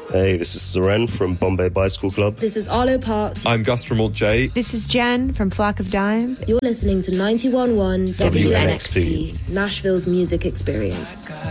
Hey, this is Seren from Bombay Bicycle Club. This is Arlo Parks. I'm Gus from Alt J. This is Jen from Flock of Dimes. You're listening to 91.1 WNXP. Nashville's music experience.